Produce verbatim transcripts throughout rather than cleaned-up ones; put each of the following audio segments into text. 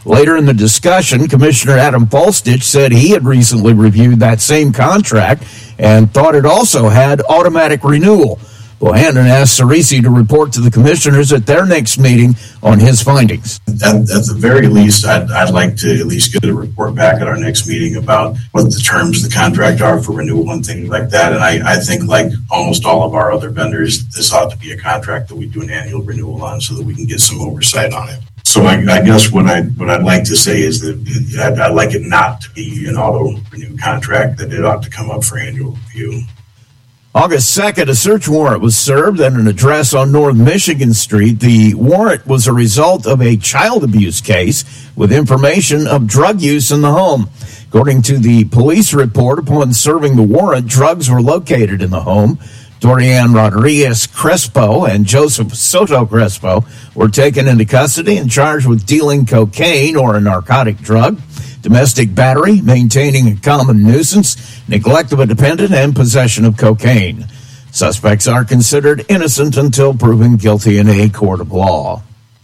Later in the discussion, Commissioner Adam Falstich said he had recently reviewed that same contract and thought it also had automatic renewal. Bohannon asked Cerisi to report to the commissioners at their next meeting on his findings. At, at the very least, I'd, I'd like to at least get a report back at our next meeting about what the terms of the contract are for renewal and things like that. And I, I think, like almost all of our other vendors, this ought to be a contract that we do an annual renewal on so that we can get some oversight on it. So I, I guess what, I, what I'd like to say is that I'd, I'd like it not to be an auto-renew contract, that it ought to come up for annual review. August second, a search warrant was served at an address on North Michigan Street. The warrant was a result of a child abuse case with information of drug use in the home. According to the police report, upon serving the warrant, drugs were located in the home. Dorian Rodriguez Crespo and Joseph Soto Crespo were taken into custody and charged with dealing cocaine or a narcotic drug, domestic battery, maintaining a common nuisance, neglect of a dependent, and possession of cocaine. Suspects are considered innocent until proven guilty in a court of law.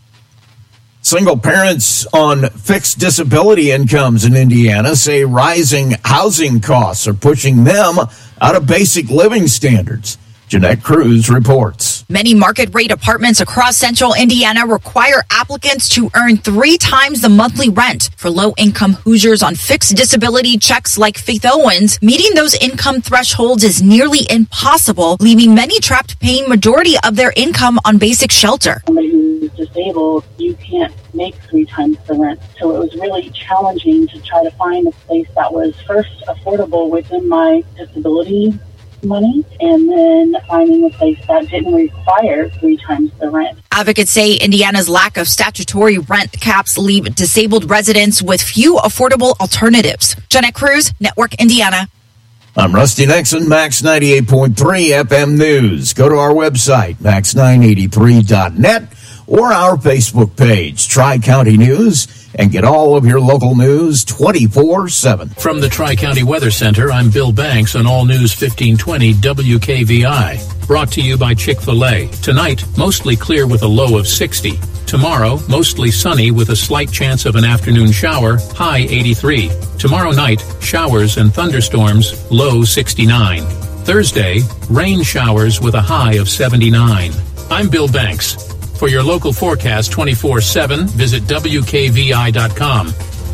Single parents on fixed disability incomes in Indiana say rising housing costs are pushing them out of basic living standards. Jeanette Cruz reports. Many market-rate apartments across central Indiana require applicants to earn three times the monthly rent. For low-income Hoosiers on fixed disability checks like Faith Owens, meeting those income thresholds is nearly impossible, leaving many trapped paying majority of their income on basic shelter. Somebody who's disabled, you can't make three times the rent. So it was really challenging to try to find a place that was first affordable within my disability money, and then finding a place that didn't require three times the rent. Advocates say Indiana's lack of statutory rent caps leave disabled residents with few affordable alternatives. Jeanette Cruz, Network Indiana. I'm Rusty Nixon, Max ninety-eight point three F M News. Go to our website, max nine eighty-three dot net, or our Facebook page, Tri-County News, and get all of your local news twenty-four seven. From the Tri-County Weather Center, I'm Bill Banks on All News fifteen twenty W K V I. Brought to you by Chick-fil-A. Tonight, mostly clear with a low of sixty. Tomorrow, mostly sunny with a slight chance of an afternoon shower, high eighty-three. Tomorrow night, showers and thunderstorms, low sixty-nine. Thursday, rain showers with a high of seventy-nine. I'm Bill Banks. For your local forecast twenty-four seven, visit W K V I dot com.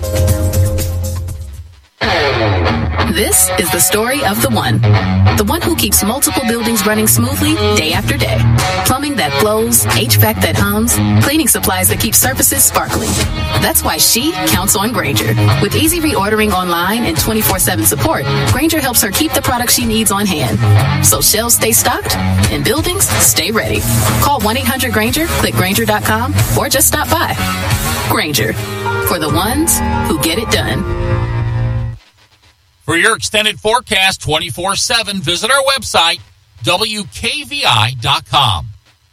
This is the story of the one. The one who keeps multiple buildings running smoothly day after day. Plumbing that flows, H V A C that hums, cleaning supplies that keep surfaces sparkling. That's why she counts on Grainger. With easy reordering online and twenty-four seven support, Grainger helps her keep the products she needs on hand. So shelves stay stocked and buildings stay ready. Call one eight hundred Grainger, click Grainger dot com, or just stop by. Grainger, for the ones who get it done. For your extended forecast twenty-four seven, visit our website, W K V I dot com.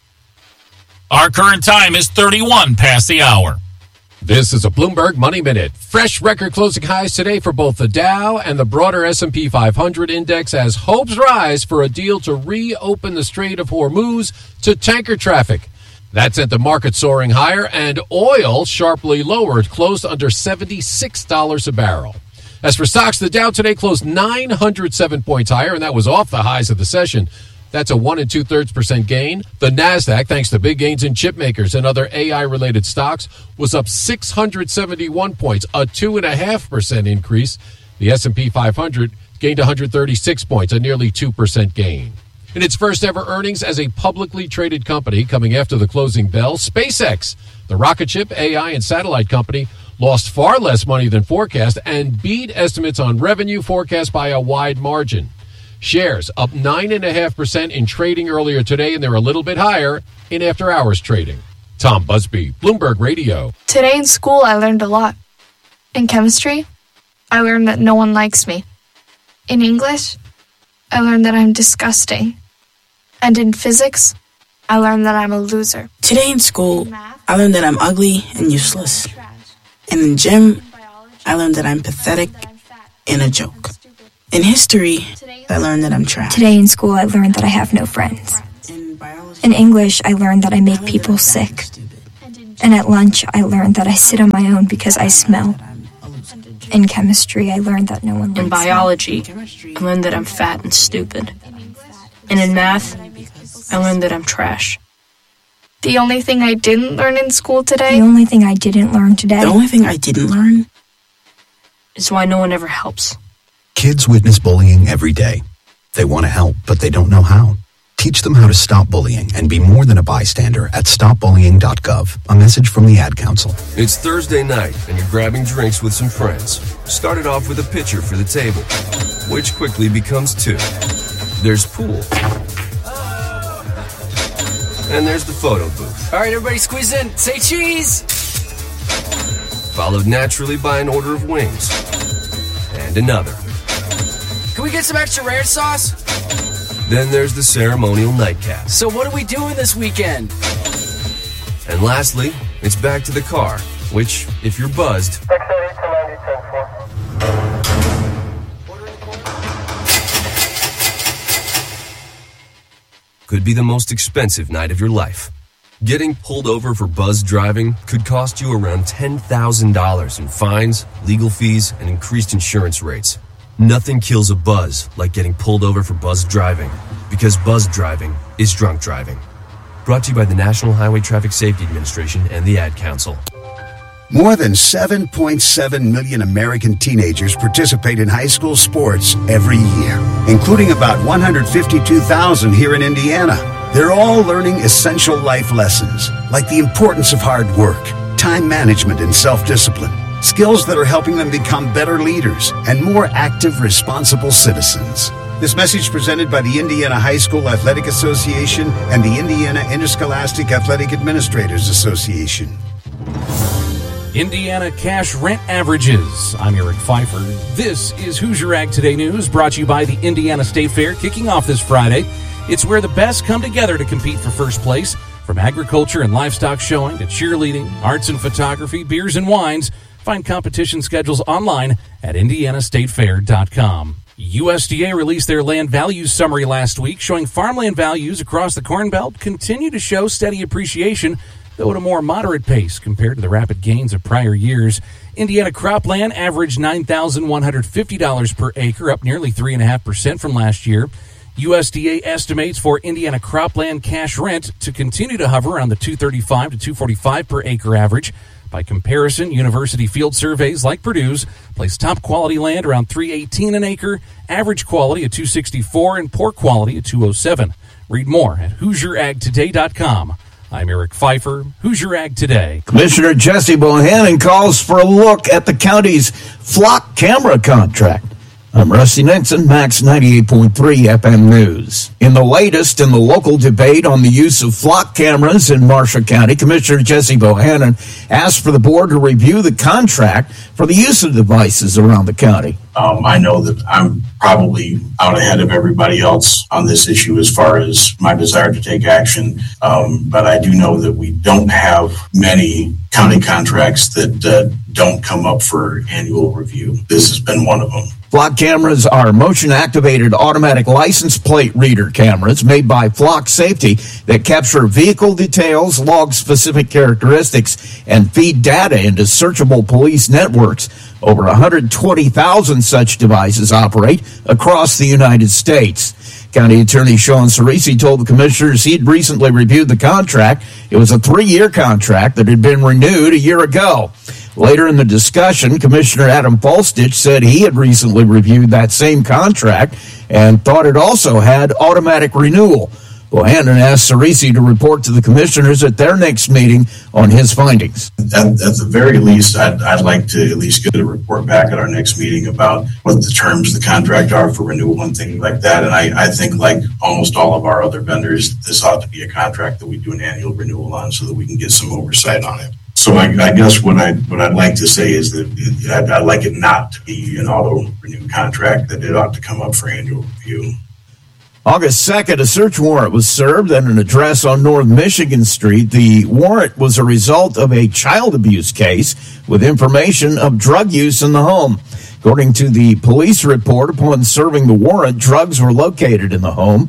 Our current time is thirty-one past the hour. This is a Bloomberg Money Minute. Fresh record closing highs today for both the Dow and the broader S and P five hundred index as hopes rise for a deal to reopen the Strait of Hormuz to tanker traffic. That sent the market soaring higher, and oil sharply lowered, closed under seventy-six dollars a barrel. As for stocks, the Dow today closed nine hundred seven points higher, and that was off the highs of the session. That's a one and two-thirds percent gain. The Nasdaq, thanks to big gains in chip makers and other A I-related stocks, was up six hundred seventy-one points, a two point five percent increase. The S and P five hundred gained one hundred thirty-six points, a nearly two percent gain. In its first-ever earnings as a publicly traded company coming after the closing bell, SpaceX, the rocket ship, A I, and satellite company, lost far less money than forecast and beat estimates on revenue forecast by a wide margin. Shares up nine point five percent in trading earlier today, and they're a little bit higher in after-hours trading. Tom Busby, Bloomberg Radio. Today in school, I learned a lot. In chemistry, I learned that no one likes me. In English, I learned that I'm disgusting. And in physics, I learned that I'm a loser. Today in school, I learned that I'm ugly and useless. And in gym, I learned that I'm pathetic and a joke. In history, I learned that I'm trash. Today in school, I learned that I have no friends. In English, I learned that I make people sick. And at lunch, I learned that I sit on my own because I smell. In chemistry, I learned that no one likes me. In biology, I learned that I'm fat and stupid. And in math, I learned that I'm trash. The only thing I didn't learn in school today? The only thing I didn't learn today? The only thing I didn't learn? Is why no one ever helps. Kids witness bullying every day. They want to help, but they don't know how. Teach them how to stop bullying and be more than a bystander at stop bullying dot gov. A message from the Ad Council. It's Thursday night, and you're grabbing drinks with some friends. Started off with a pitcher for the table, which quickly becomes two. There's pool. And there's the photo booth. All right, everybody squeeze in. Say cheese! Followed naturally by an order of wings. And another. Can we get some extra ranch sauce? Then there's the ceremonial nightcap. So what are we doing this weekend? And lastly, it's back to the car, which, if you're buzzed, could be the most expensive night of your life. Getting pulled over for buzz driving could cost you around ten thousand dollars in fines, legal fees, and increased insurance rates. Nothing kills a buzz like getting pulled over for buzz driving, because buzz driving is drunk driving. Brought to you by the National Highway Traffic Safety Administration and the Ad Council. More than seven point seven million American teenagers participate in high school sports every year, including about one hundred fifty-two thousand here in Indiana. They're all learning essential life lessons, like the importance of hard work, time management, and self-discipline. Skills that are helping them become better leaders and more active, responsible citizens. This message presented by the Indiana High School Athletic Association and the Indiana Interscholastic Athletic Administrators Association. Indiana cash rent averages. I'm Eric Pfeiffer. This is Hoosier Ag Today News, brought to you by the Indiana State Fair, kicking off this Friday. It's where the best come together to compete for first place. From agriculture and livestock showing to cheerleading, arts and photography, beers and wines. Find competition schedules online at indiana state fair dot com. U S D A released their land values summary last week, showing farmland values across the Corn Belt continue to show steady appreciation, though at a more moderate pace compared to the rapid gains of prior years. Indiana cropland averaged nine thousand one hundred fifty dollars per acre, up nearly three point five percent from last year. U S D A estimates for Indiana cropland cash rent to continue to hover around the two thirty-five to two forty-five per acre average. By comparison, university field surveys like Purdue's place top quality land around three eighteen an acre, average quality at two sixty-four, and poor quality at two oh seven. Read more at hoosier ag today dot com. I'm Eric Pfeiffer, Hoosier Ag Today. Commissioner Jesse Bohannon calls for a look at the county's flock camera contract. I'm Rusty Nixon, Max ninety-eight point three F M News. In the latest in the local debate on the use of flock cameras in Marshall County, Commissioner Jesse Bohannon asked for the board to review the contract for the use of devices around the county. Um, I know that I'm probably out ahead of everybody else on this issue as far as my desire to take action, um, but I do know that we don't have many county contracts that uh, don't come up for annual review. This has been one of them. Flock cameras are motion-activated automatic license plate reader cameras made by Flock Safety that capture vehicle details, log specific characteristics, and feed data into searchable police networks. Over one hundred twenty thousand such devices operate across the United States. County Attorney Sean Cerisi told the commissioners he'd recently reviewed the contract. It was a three-year contract that had been renewed a year ago. Later in the discussion, Commissioner Adam Falstich said he had recently reviewed that same contract and thought it also had automatic renewal. Bohannon asked Cerisi to report to the commissioners at their next meeting on his findings. At, at the very least, I'd, I'd like to at least get a report back at our next meeting about what the terms of the contract are for renewal and things like that. And I, I think, like almost all of our other vendors, this ought to be a contract that we do an annual renewal on so that we can get some oversight on it. So I, I guess what I what I'd like to say is that it, I'd, I'd like it not to be an auto renew contract, that it ought to come up for annual review. August second, a search warrant was served at an address on North Michigan Street. The warrant was a result of a child abuse case with information of drug use in the home. According to the police report, upon serving the warrant, drugs were located in the home.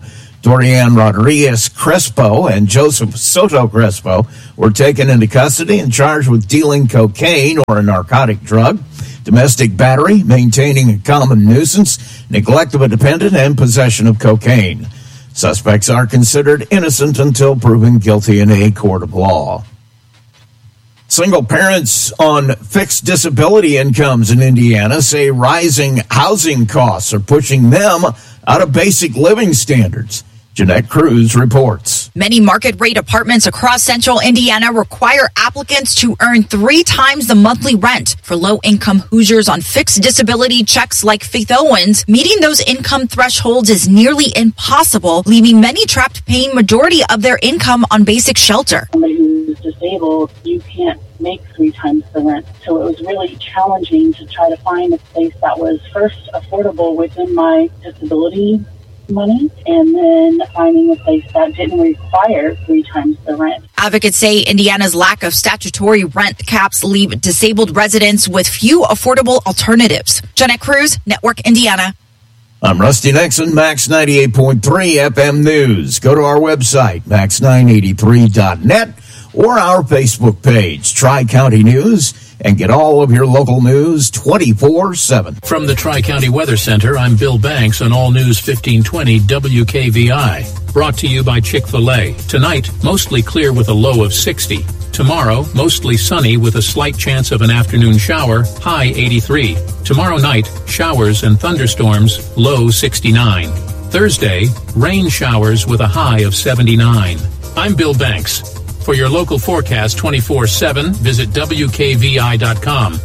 Dorian Rodriguez Crespo and Joseph Soto Crespo were taken into custody and charged with dealing cocaine or a narcotic drug, domestic battery, maintaining a common nuisance, neglect of a dependent, and possession of cocaine. Suspects are considered innocent until proven guilty in a court of law. Single parents on fixed disability incomes in Indiana say rising housing costs are pushing them out of basic living standards. Jeanette Cruz reports. Many market rate apartments across central Indiana require applicants to earn three times the monthly rent. For low-income Hoosiers on fixed disability checks like Faith Owens, meeting those income thresholds is nearly impossible, leaving many trapped paying majority of their income on basic shelter. Somebody who's disabled, you can't make three times the rent. So it was really challenging to try to find a place that was first affordable within my disability money, and then finding a place that didn't require three times the rent. Advocates say Indiana's lack of statutory rent caps leave disabled residents with few affordable alternatives. Jeanette Cruz, Network Indiana. I'm Rusty Nixon, Max ninety-eight point three F M News. Go to our website, max nine eighty-three dot net, or our Facebook page, Tri-County News, and get all of your local news twenty-four seven. From the Tri-County Weather Center, I'm Bill Banks on All News fifteen twenty W K V I. Brought to you by Chick-fil-A. Tonight, mostly clear with a low of sixty. Tomorrow, mostly sunny with a slight chance of an afternoon shower, high eighty-three. Tomorrow night, showers and thunderstorms, low sixty-nine. Thursday, rain showers with a high of seventy-nine. I'm Bill Banks. For your local forecast twenty-four seven, visit W K V I dot com.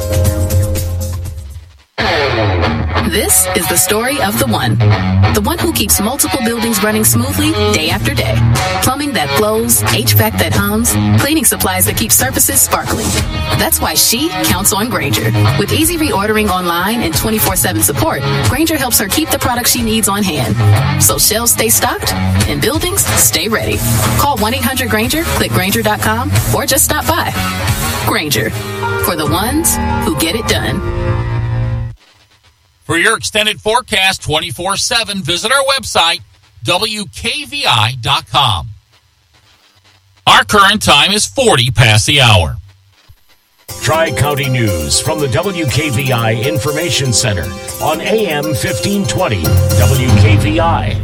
This is the story of the one. The one who keeps multiple buildings running smoothly day after day. Plumbing that flows, H V A C that hums, cleaning supplies that keep surfaces sparkling. That's why she counts on Grainger. With easy reordering online and twenty-four seven support, Grainger helps her keep the products she needs on hand. So shelves stay stocked and buildings stay ready. Call one eight hundred Grainger, click Grainger dot com, or just stop by. Grainger, for the ones who get it done. For your extended forecast twenty-four seven, visit our website, W K V I dot com. Our current time is forty past the hour. Tri-County News from the W K V I Information Center on A M fifteen twenty W K V I.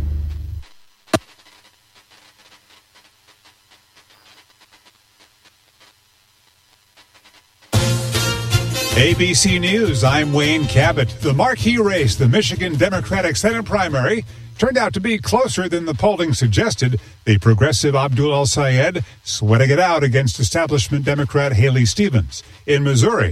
A B C News, I'm Wayne Cabot. The marquee race, the Michigan Democratic Senate primary, turned out to be closer than the polling suggested. The progressive Abdul El-Sayed sweating it out against establishment Democrat Haley Stevens. In Missouri,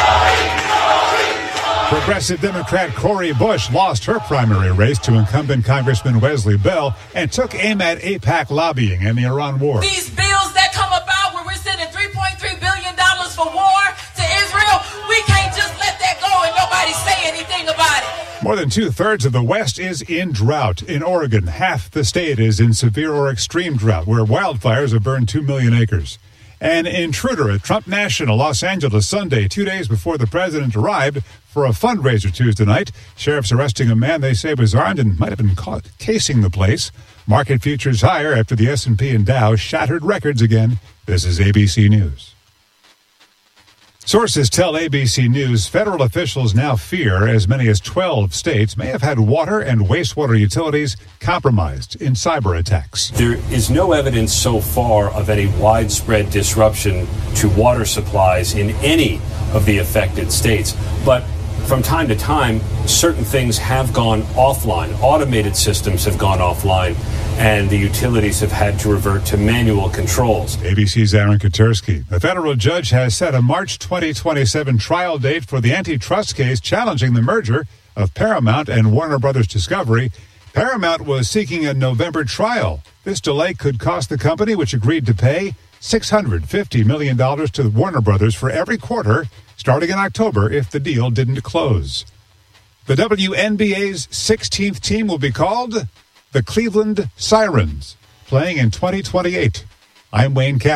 progressive Democrat Cori Bush lost her primary race to incumbent Congressman Wesley Bell and took aim at AIPAC lobbying and the Iran war. These bills that come about where we're sending three point three billion dollars for war to Israel, we can't just let that go and nobody say anything about it. More than two-thirds of the West is in drought. In Oregon, half the state is in severe or extreme drought, where wildfires have burned two million acres. An intruder at Trump National, Los Angeles, Sunday, two days before the president arrived for a fundraiser Tuesday night. Sheriffs arresting a man they say was armed and might have been caught casing the place. Market futures higher after the S and P and Dow shattered records again. This is A B C News. Sources tell A B C News federal officials now fear as many as twelve states may have had water and wastewater utilities compromised in cyber attacks. There is no evidence so far of any widespread disruption to water supplies in any of the affected states. But from time to time, certain things have gone offline. Automated systems have gone offline, and the utilities have had to revert to manual controls. A B C's Aaron Katersky. A federal judge has set a March twenty twenty-seven trial date for the antitrust case challenging the merger of Paramount and Warner Brothers Discovery. Paramount was seeking a November trial. This delay could cost the company, which agreed to pay six hundred fifty million dollars to Warner Brothers for every quarter, starting in October if the deal didn't close. The W N B A's sixteenth team will be called the Cleveland Sirens, playing in twenty twenty-eight. I'm Wayne Cabot,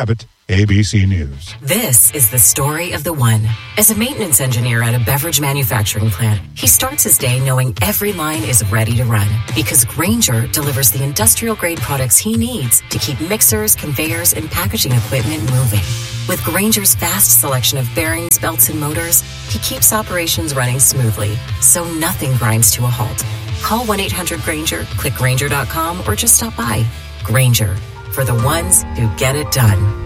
A B C News. This is the story of the one. As a maintenance engineer at a beverage manufacturing plant, he starts his day knowing every line is ready to run because Grainger delivers the industrial-grade products he needs to keep mixers, conveyors, and packaging equipment moving. With Grainger's vast selection of bearings, belts, and motors, he keeps operations running smoothly, so nothing grinds to a halt. Call one eight hundred Grainger, click Grainger dot com, or just stop by. Grainger, for the ones who get it done.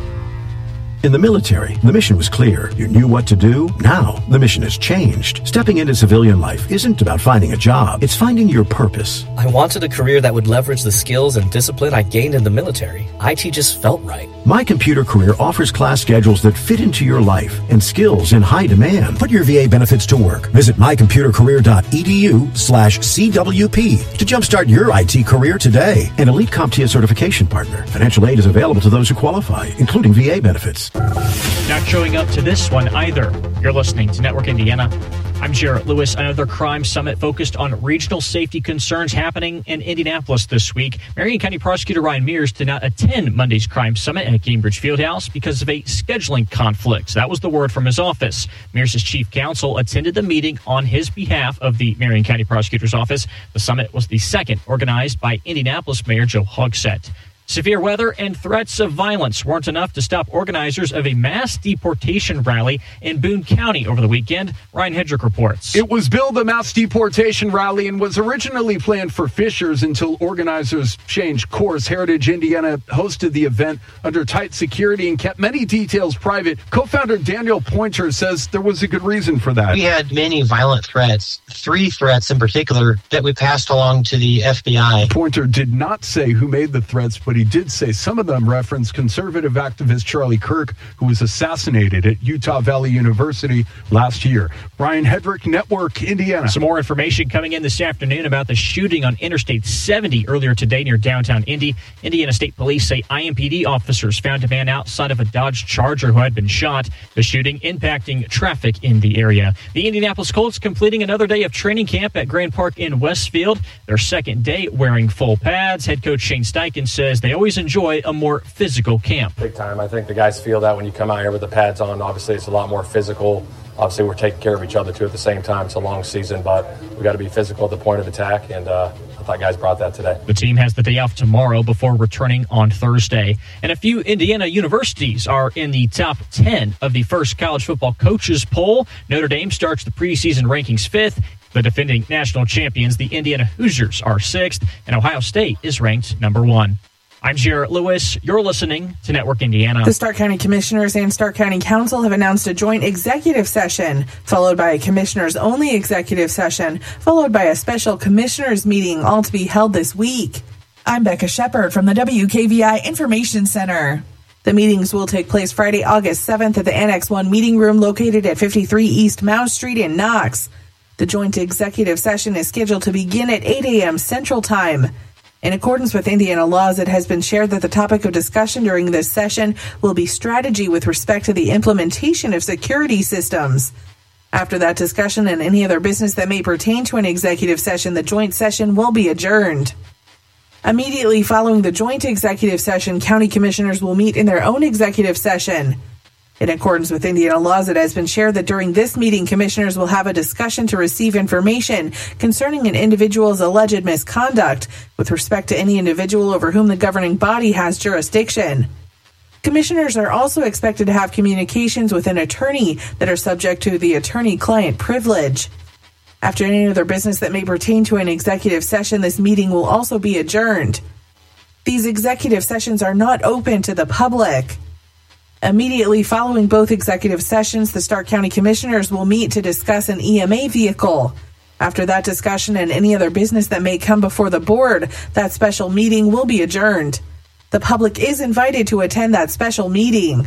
In the military, the mission was clear. You knew what to do. Now, the mission has changed. Stepping into civilian life isn't about finding a job. It's finding your purpose. I wanted a career that would leverage the skills and discipline I gained in the military. I T just felt right. My Computer Career offers class schedules that fit into your life and skills in high demand. Put your V A benefits to work. Visit my computer career dot e d u slash C W P to jumpstart your I T career today. An Elite CompTIA certification partner. Financial aid is available to those who qualify, including V A benefits. Not showing up to this one either. You're listening to Network Indiana. I'm Jarrett Lewis. Another crime summit focused on regional safety concerns happening in Indianapolis this week. Marion County Prosecutor Ryan Mears did not attend Monday's crime summit at Cambridge Fieldhouse because of a scheduling conflict. That was the word from his office. Mears' chief counsel attended the meeting on his behalf of the Marion County Prosecutor's Office. The summit was the second organized by Indianapolis Mayor Joe Hogsett. Severe weather and threats of violence weren't enough to stop organizers of a mass deportation rally in Boone County over the weekend. Ryan Hedrick reports. It was billed a mass deportation rally and was originally planned for Fishers until organizers changed course. Heritage Indiana hosted the event under tight security and kept many details private. Co-founder Daniel Pointer says there was a good reason for that. We had many violent threats, three threats in particular, that we passed along to the F B I. Pointer did not say who made the threats, but he did say some of them referenced conservative activist Charlie Kirk, who was assassinated at Utah Valley University last year. Ryan Hedrick, Network Indiana. Some more information coming in this afternoon about the shooting on Interstate seventy earlier today near downtown Indy. Indiana State Police say I M P D officers found a man outside of a Dodge Charger who had been shot. The shooting impacting traffic in the area. The Indianapolis Colts completing another day of training camp at Grand Park in Westfield. Their second day wearing full pads. Head coach Shane Steichen says they always enjoy a more physical camp. Big time. I think the guys feel that when you come out here with the pads on. Obviously, it's a lot more physical. Obviously, we're taking care of each other, too, at the same time. It's a long season, but we got to be physical at the point of attack, and uh, I thought guys brought that today. The team has the day off tomorrow before returning on Thursday. And a few Indiana universities are in the top ten of the first college football coaches poll. Notre Dame starts the preseason rankings fifth. The defending national champions, the Indiana Hoosiers, are sixth, and Ohio State is ranked number one. I'm Jarrett Lewis. You're listening to Network Indiana. The Stark County Commissioners and Stark County Council have announced a joint executive session, followed by a commissioners-only executive session, followed by a special commissioners meeting, all to be held this week. I'm Becca Shepard from the W K V I Information Center. The meetings will take place Friday, August seventh at the Annex one meeting room located at fifty-three East Mouse Street in Knox. The joint executive session is scheduled to begin at eight a.m. Central Time. In accordance with Indiana laws, it has been shared that the topic of discussion during this session will be strategy with respect to the implementation of security systems. After that discussion and any other business that may pertain to an executive session, the joint session will be adjourned. Immediately following the joint executive session, county commissioners will meet in their own executive session. In accordance with Indiana laws, it has been shared that during this meeting, commissioners will have a discussion to receive information concerning an individual's alleged misconduct with respect to any individual over whom the governing body has jurisdiction. Commissioners are also expected to have communications with an attorney that are subject to the attorney-client privilege. After any other business that may pertain to an executive session, this meeting will also be adjourned. These executive sessions are not open to the public. Immediately following both executive sessions, the Stark County Commissioners will meet to discuss an E M A vehicle. After that discussion and any other business that may come before the board, that special meeting will be adjourned. The public is invited to attend that special meeting.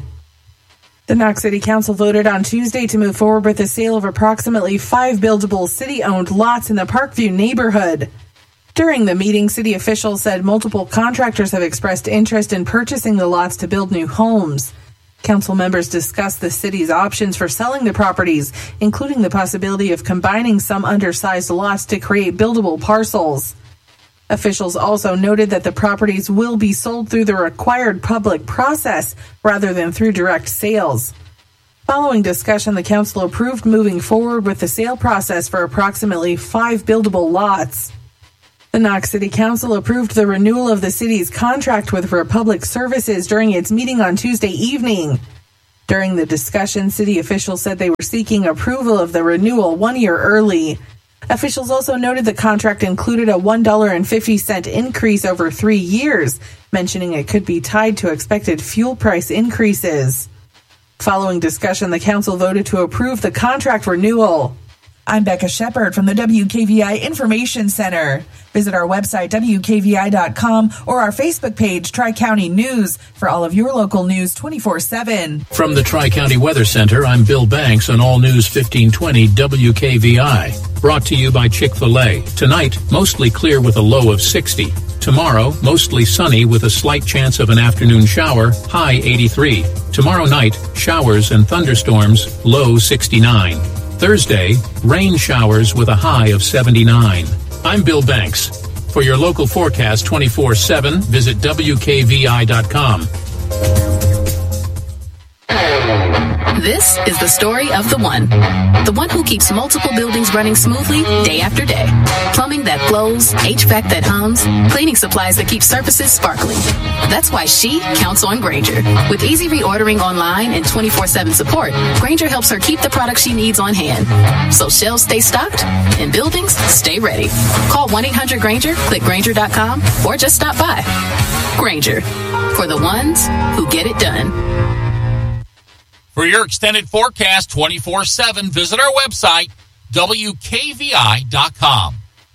The Knox City Council voted on Tuesday to move forward with the sale of approximately five buildable city-owned lots in the Parkview neighborhood. During the meeting, city officials said multiple contractors have expressed interest in purchasing the lots to build new homes. Council members discussed the city's options for selling the properties, including the possibility of combining some undersized lots to create buildable parcels. Officials also noted that the properties will be sold through the required public process rather than through direct sales. Following discussion, the council approved moving forward with the sale process for approximately five buildable lots. The Knox City Council approved the renewal of the city's contract with Republic Services during its meeting on Tuesday evening. During the discussion, city officials said they were seeking approval of the renewal one year early. Officials also noted the contract included a one dollar and fifty cents increase over three years, mentioning it could be tied to expected fuel price increases. Following discussion, the council voted to approve the contract renewal. I'm Becca Shepard from the W K V I Information Center. Visit our website, W K V I dot com, or our Facebook page, Tri-County News, for all of your local news twenty-four seven. From the Tri-County Weather Center, I'm Bill Banks on All News fifteen twenty W K V I. Brought to you by Chick-fil-A. Tonight, mostly clear with a low of sixty. Tomorrow, mostly sunny with a slight chance of an afternoon shower, high eighty-three. Tomorrow night, showers and thunderstorms, low sixty-nine. Thursday, rain showers with a high of seventy-nine. I'm Bill Banks. For your local forecast twenty-four seven, visit W K V I dot com. This is the story of the one. The one who keeps multiple buildings running smoothly day after day. Plumbing that flows, H V A C that hums, cleaning supplies that keep surfaces sparkling. That's why she counts on Grainger. With easy reordering online and twenty-four seven support, Grainger helps her keep the products she needs on hand. So shelves stay stocked and buildings stay ready. Call one eight hundred Grainger, click Grainger dot com, or just stop by. Grainger, for the ones who get it done. For your extended forecast twenty-four seven, visit our website, W K V I dot com.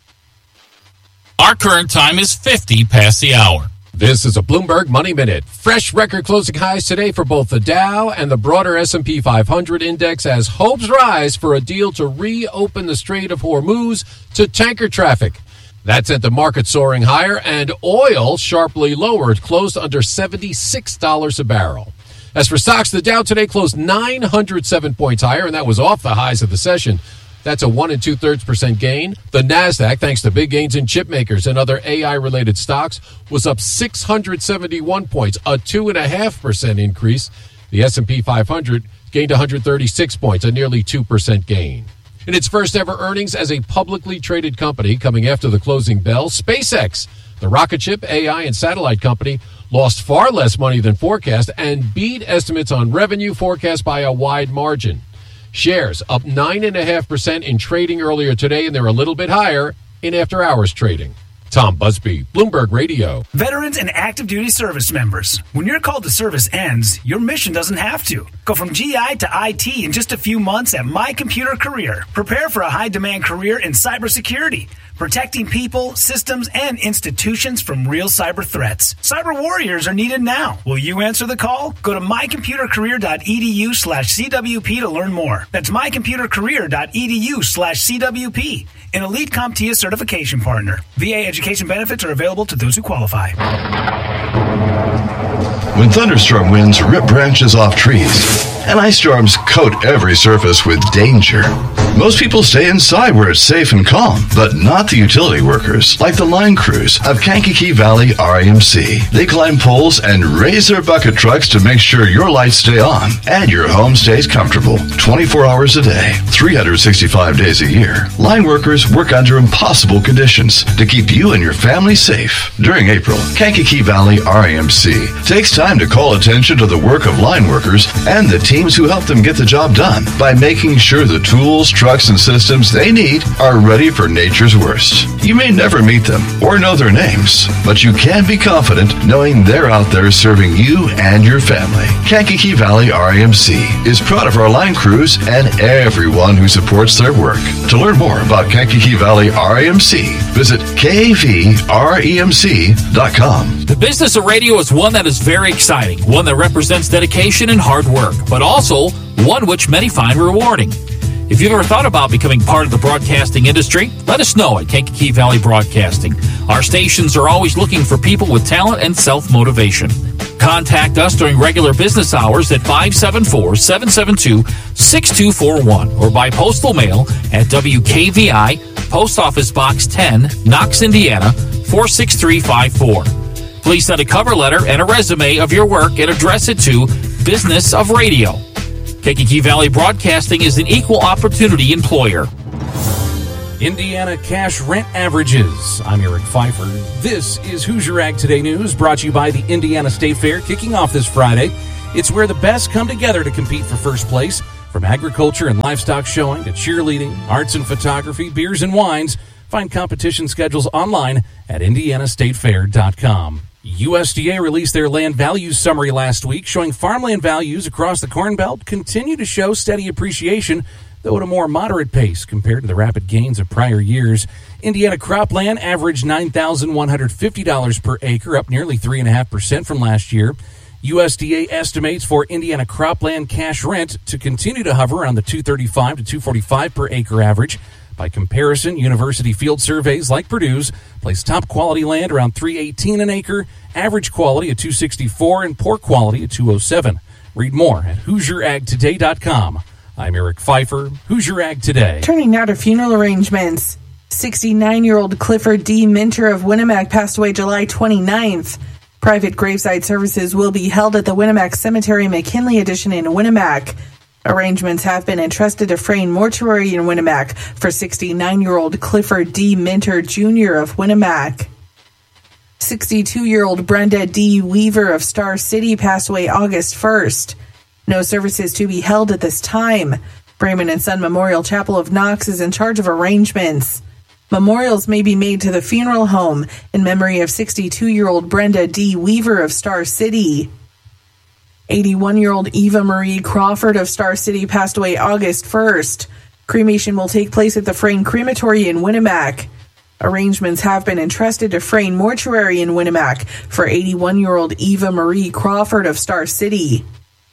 Our current time is fifty past the hour. This is a Bloomberg Money Minute. Fresh record closing highs today for both the Dow and the broader S and P five hundred index as hopes rise for a deal to reopen the Strait of Hormuz to tanker traffic. That sent the market soaring higher, and oil sharply lowered, closed under seventy-six dollars a barrel. As for stocks, the Dow today closed nine hundred seven points higher, and that was off the highs of the session. That's a one and two-thirds percent gain. The Nasdaq, thanks to big gains in chip makers and other A I-related stocks, was up six hundred seventy-one points, a two and a half percent increase. The S and P five hundred gained one hundred thirty-six points, a nearly two percent gain. In its first ever earnings as a publicly traded company coming after the closing bell, SpaceX, the rocket ship, A I, and satellite company, lost far less money than forecast and beat estimates on revenue forecast by a wide margin. Shares up nine point five percent in trading earlier today, and they're a little bit higher in after-hours trading. Tom Busby, Bloomberg Radio. Veterans and active duty service members. When your call to service ends, your mission doesn't have to. Go from G I to I T in just a few months at My Computer Career. Prepare for a high-demand career in cybersecurity, protecting people, systems, and institutions from real cyber threats. Cyber warriors are needed now. Will you answer the call? Go to mycomputercareer.edu slash CWP to learn more. That's mycomputercareer.edu slash CWP. An Elite CompTIA certification partner. V A education benefits are available to those who qualify. When thunderstorm winds rip branches off trees and ice storms coat every surface with danger, most people stay inside where it's safe and calm, but not the utility workers, like the line crews of Kankakee Valley R I M C. They climb poles and raise their bucket trucks to make sure your lights stay on and your home stays comfortable twenty-four hours a day, three hundred sixty-five days a year. Line workers work under impossible conditions to keep you and your family safe. During April, Kankakee Valley R I M C takes time to call attention to the work of line workers and the teams who help them get the job done by making sure the tools, trucks, and systems they need are ready for nature's worst. You may never meet them or know their names, but you can be confident knowing they're out there serving you and your family. Kankakee Valley R I M C is proud of our line crews and everyone who supports their work. To learn more about Kankakee Valley R I M C, visit K V R E M C dot com. The business of radio is one that is very exciting, one that represents dedication and hard work, but also one which many find rewarding. If you've ever thought about becoming part of the broadcasting industry, let us know at Kankakee Valley Broadcasting. Our stations are always looking for people with talent and self-motivation. Contact us during regular business hours at five seven four, seven seven two, six two four one or by postal mail at W K V I, Post Office Box ten, Knox, Indiana, four six three five four. Please send a cover letter and a resume of your work and address it to Business of Radio. Kankakee Valley Broadcasting is an equal opportunity employer. Indiana cash rent averages. I'm Eric Pfeiffer. This is Hoosier Ag Today News, brought to you by the Indiana State Fair, kicking off this Friday. It's where the best come together to compete for first place. From agriculture and livestock showing to cheerleading, arts and photography, beers and wines. Find competition schedules online at indiana state fair dot com. U S D A released their land values summary last week, showing farmland values across the Corn Belt continue to show steady appreciation, though at a more moderate pace compared to the rapid gains of prior years. Indiana cropland averaged nine thousand one hundred fifty dollars per acre, up nearly three point five percent from last year. U S D A estimates for Indiana cropland cash rent to continue to hover around the two thirty-five to two forty-five per acre average. By comparison, university field surveys like Purdue's place top quality land around three eighteen an acre, average quality at two sixty-four, and poor quality at two oh seven. Read more at hoosier ag today dot com. I'm Eric Pfeiffer, Hoosier Ag Today. Turning now to funeral arrangements. sixty-nine-year-old Clifford D. Minter of Winnemac passed away July twenty-ninth. Private graveside services will be held at the Winnemac Cemetery McKinley Edition in Winnemac. Arrangements have been entrusted to Frayne Mortuary in Winnemac for sixty-nine-year-old Clifford D. Minter Junior of Winnemac. sixty-two-year-old Brenda D. Weaver of Star City passed away August first. No services to be held at this time. Brayman and Son Memorial Chapel of Knox is in charge of arrangements. Memorials may be made to the funeral home in memory of sixty-two-year-old Brenda D. Weaver of Star City. eighty-one-year-old Eva Marie Crawford of Star City passed away August first. Cremation will take place at the Frayne Crematory in Winnemac. Arrangements have been entrusted to Frayne Mortuary in Winnemac for eighty-one-year-old Eva Marie Crawford of Star City.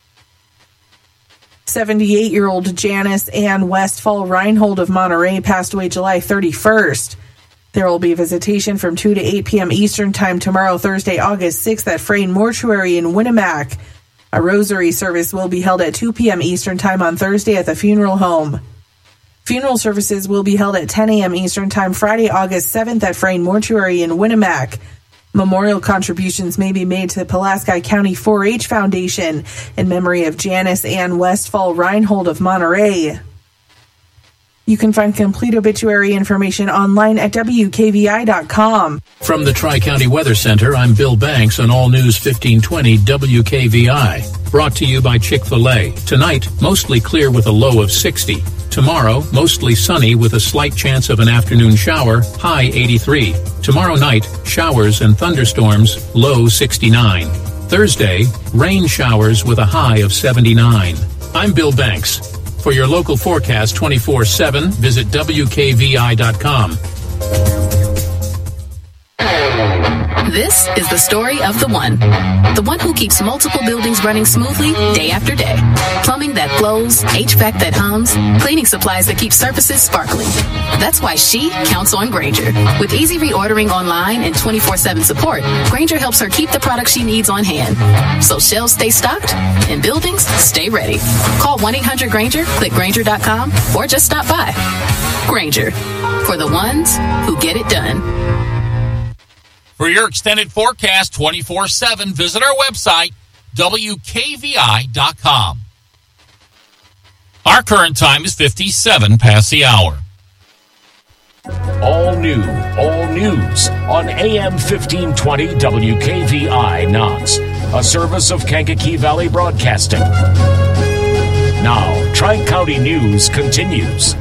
seventy-eight-year-old Janice Ann Westfall Reinhold of Monterey passed away July thirty-first. There will be visitation from two to eight p.m. Eastern Time tomorrow, Thursday, August sixth at Frayne Mortuary in Winnemac. A rosary service will be held at two p.m. Eastern Time on Thursday at the funeral home. Funeral services will be held at ten a.m. Eastern Time Friday, August seventh at Frayne Mortuary in Winnemac. Memorial contributions may be made to the Pulaski County four H Foundation in memory of Janice Ann Westfall Reinhold of Monterey. You can find complete obituary information online at W K V I dot com. From the Tri-County Weather Center, I'm Bill Banks on All News fifteen twenty W K V I. Brought to you by Chick-fil-A. Tonight, mostly clear with a low of sixty. Tomorrow, mostly sunny with a slight chance of an afternoon shower, high eighty-three. Tomorrow night, showers and thunderstorms, low sixty-nine. Thursday, rain showers with a high of seventy-nine. I'm Bill Banks. For your local forecast twenty-four seven, visit W K V I dot com. This is the story of the one. The one who keeps multiple buildings running smoothly day after day. Plumbing that flows, H V A C that hums, cleaning supplies that keep surfaces sparkling. That's why she counts on Grainger. With easy reordering online and twenty-four seven support, Grainger helps her keep the products she needs on hand. So shelves stay stocked and buildings stay ready. Call one eight hundred Grainger, click Grainger dot com, or just stop by. Grainger, for the ones who get it done. For your extended forecast twenty-four seven, visit our website, W K V I dot com. Our current time is fifty-seven past the hour. All new, all news on A M fifteen twenty W K V I Knox, a service of Kankakee Valley Broadcasting. Now, Tri-County News continues.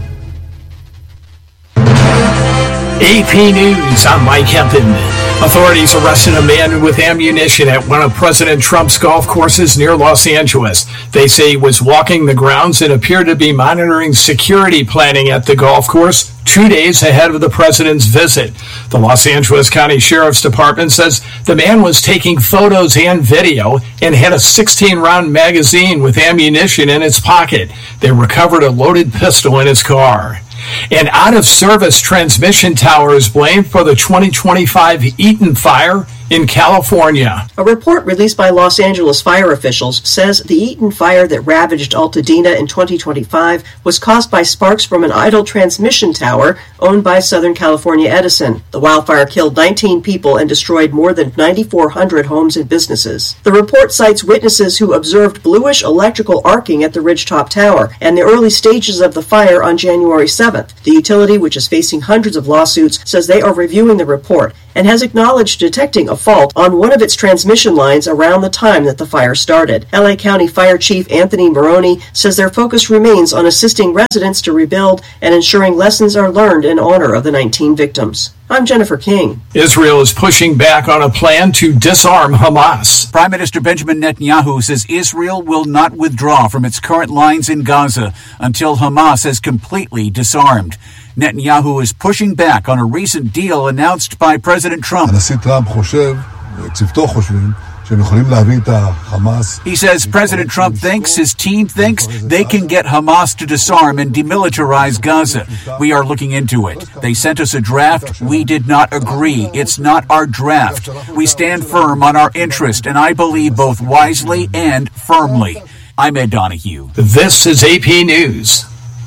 A P News, I'm Mike Hempen. Authorities arrested a man with ammunition at one of President Trump's golf courses near Los Angeles. They say he was walking the grounds and appeared to be monitoring security planning at the golf course two days ahead of the president's visit. The Los Angeles County Sheriff's Department says the man was taking photos and video and had a sixteen round magazine with ammunition in his pocket. They recovered a loaded pistol in his car. An out-of-service transmission tower is blamed for the twenty twenty-five Eaton fire In California, a report released by Los Angeles fire officials says the Eaton fire that ravaged Altadena in twenty twenty-five was caused by sparks from an idle transmission tower owned by Southern California Edison. The wildfire killed nineteen people and destroyed more than nine thousand four hundred homes and businesses. The report cites witnesses who observed bluish electrical arcing at the Ridgetop Tower and the early stages of the fire on January seventh. The utility, which is facing hundreds of lawsuits, says they are reviewing the report and has acknowledged detecting a fault on one of its transmission lines around the time that the fire started. L A County Fire Chief Anthony Maroney says their focus remains on assisting residents to rebuild and ensuring lessons are learned in honor of the nineteen victims. I'm Jennifer King. Israel is pushing back on a plan to disarm Hamas. Prime Minister Benjamin Netanyahu says Israel will not withdraw from its current lines in Gaza until Hamas has completely disarmed. Netanyahu is pushing back on a recent deal announced by President Trump. הנשיא טראמפ חושב, צוותו חושבים, שהם יכולים להביא את החמאס. He says President Trump thinks, his team thinks, they can get Hamas to disarm and demilitarize Gaza. We are looking into it. They sent us a draft. We did not agree. It's not our draft. We stand firm on our interest, and I believe both wisely and firmly. I'm Ed Donahue. This is A P News.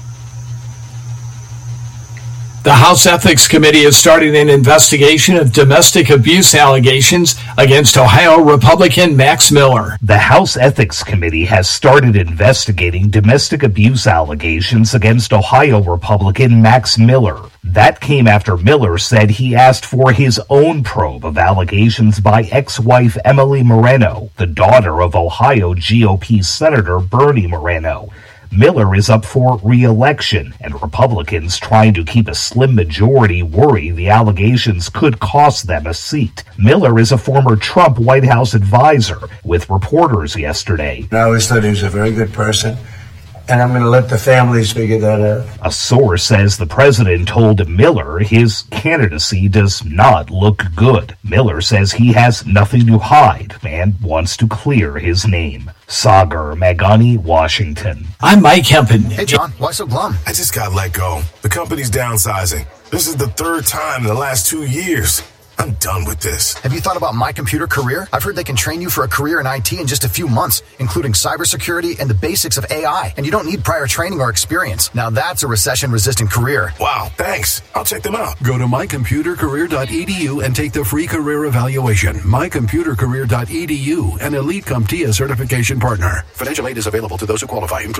The House Ethics Committee is starting an investigation of domestic abuse allegations against Ohio Republican Max Miller. The House Ethics Committee has started investigating domestic abuse allegations against Ohio Republican Max Miller. That came after Miller said he asked for his own probe of allegations by ex-wife Emily Moreno, the daughter of Ohio G O P Senator Bernie Moreno. Miller is up for re-election, and Republicans trying to keep a slim majority worry the allegations could cost them a seat. Miller is a former Trump White House advisor with reporters yesterday. I always thought he was a very good person, and I'm going to let the families figure that out. A source says the president told Miller his candidacy does not look good. Miller says he has nothing to hide and wants to clear his name. Sagar Magani, Washington. I'm Mike Hempen. Hey, John, why so glum? I just got let go. The company's downsizing. This is the third time in the last two years. I'm done with this. Have you thought about My Computer Career? I've heard they can train you for a career in I T in just a few months, including cybersecurity and the basics of A I. And you don't need prior training or experience. Now that's a recession-resistant career. Wow, thanks. I'll check them out. Go to my computer career dot e d u and take the free career evaluation. my computer career dot e d u, an Elite CompTIA certification partner. Financial aid is available to those who qualify, including